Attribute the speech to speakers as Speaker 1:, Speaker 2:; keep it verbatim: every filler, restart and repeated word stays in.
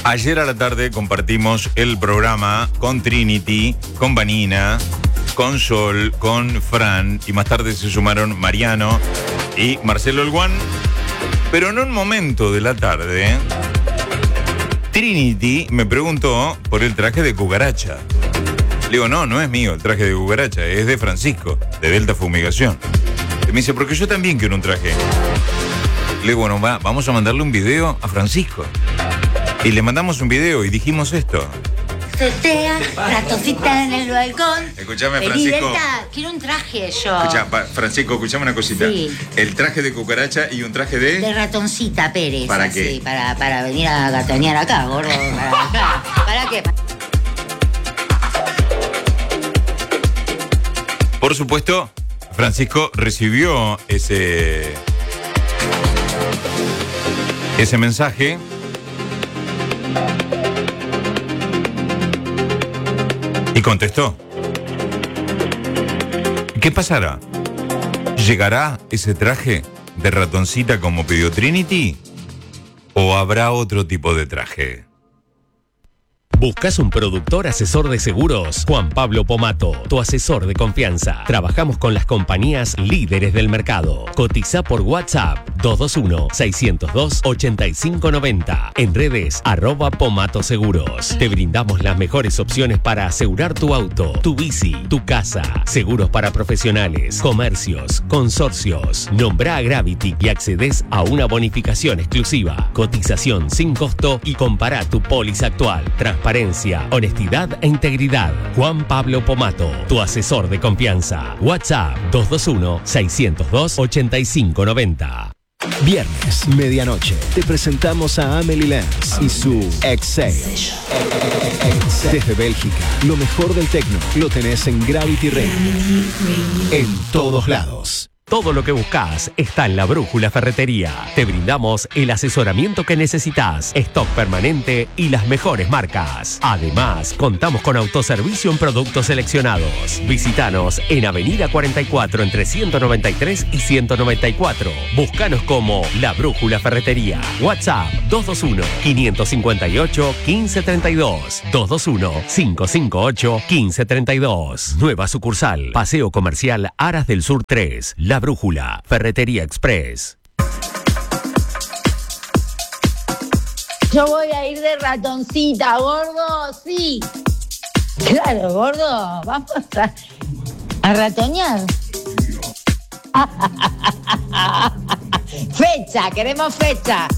Speaker 1: Ayer a la tarde compartimos el programa con Trinity, con Vanina, con Sol, con Fran, y más tarde se sumaron Mariano y Marcelo El Guan. Pero en un momento de la tarde, Trinity me preguntó por el traje de cucaracha. Le digo, no, no es mío el traje de cucaracha, es de Francisco, de Delta Fumigación. Y me dice, porque yo también quiero un traje. Le digo, bueno, va, vamos a mandarle un video a Francisco. Y le mandamos un video y dijimos esto.
Speaker 2: Tetea, ratoncita en el balcón.
Speaker 1: Escuchame, Francisco.
Speaker 2: Delta, quiero un traje yo.
Speaker 1: Escuchá, pa, Francisco, escuchame una cosita.
Speaker 2: Sí.
Speaker 1: El traje de cucaracha y un traje de...
Speaker 2: De ratoncita Pérez.
Speaker 1: ¿Para
Speaker 2: así,
Speaker 1: qué?
Speaker 2: Para, para venir a gatonear acá, gordo. Para, acá. ¿Para qué?
Speaker 1: Por supuesto, Francisco recibió ese... ese mensaje. Y contestó. ¿Qué pasará? ¿Llegará ese traje de ratoncita como pidió Trinity? ¿O habrá otro tipo de traje?
Speaker 3: ¿Buscas un productor asesor de seguros? Juan Pablo Pomato, tu asesor de confianza. Trabajamos con las compañías líderes del mercado. Cotiza por WhatsApp dos dos uno, seis cero dos, ocho cinco nueve cero. En redes, arroba Pomato Seguros. Te brindamos las mejores opciones para asegurar tu auto, tu bici, tu casa. Seguros para profesionales, comercios, consorcios. Nombra a Gravity y accedes a una bonificación exclusiva. Cotización sin costo y compara tu póliza actual. Transparencia, honestidad e integridad. Juan Pablo Pomato, tu asesor de confianza. WhatsApp dos dos uno, seis cero dos, ocho cinco nueve cero.
Speaker 4: Viernes, medianoche, te presentamos a Amelie Lenz y su Exhale. Desde Bélgica, lo mejor del techno lo tenés en Gravity Radio. En todos lados.
Speaker 3: Todo lo que buscas está en La Brújula Ferretería. Te brindamos el asesoramiento que necesitas, stock permanente y las mejores marcas. Además, contamos con autoservicio en productos seleccionados. Visítanos en Avenida cuarenta y cuatro entre ciento noventa y tres y ciento noventa y cuatro. Búscanos como La Brújula Ferretería. WhatsApp dos dos uno, cinco cinco ocho, uno cinco tres dos. dos dos uno, cinco cinco ocho, uno cinco tres dos. Nueva sucursal, Paseo Comercial Aras del Sur tres. La Brújula, Ferretería Express.
Speaker 2: Yo voy a ir de ratoncita, gordo, sí. Claro, gordo, vamos a, a ratonear. Fecha, queremos fecha.